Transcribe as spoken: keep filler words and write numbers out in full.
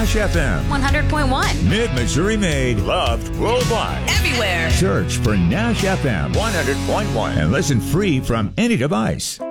Nash F M. one hundred point one. Mid-Missouri made, loved worldwide. Everywhere. Search for Nash F M one hundred point one. and listen free from any device.